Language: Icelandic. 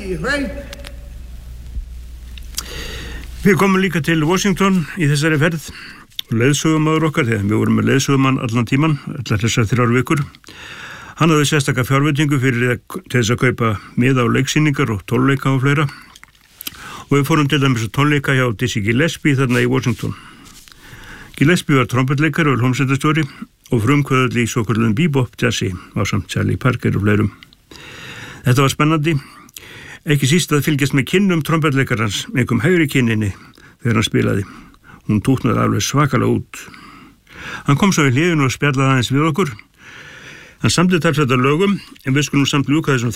Við komum líka til Washington í þessari ferð. Leiðsögumaður okkar, þegar við vorum með leiðsögumann allan tíman, allar þessar 3 vikur. Hann hafði sérstaka fjárveitingu til þess að kaupa miða á leiksýningar og tónleika og fleira. Og við fórum til dæmis tónleika hjá Dizzy Gillespie þarna í Washington. Gillespie var trompetleikari og hljómsveitarstjóri og frumkvöðull í svokölluðum bebop jazzi ásamt Charlie Parker og fleirum. Þetta var spennandi, ekki síst að fylgjast með kynnum trompetleikarans, einhverjum hægri kynninni þegar hann spilaði. Hún tútnaði alveg svakalega út. Hann kom svo í hliðinu og spjallaði aðeins við okkur. Hann samdi talsvert af lögum, en við skulum samt ljúka þessum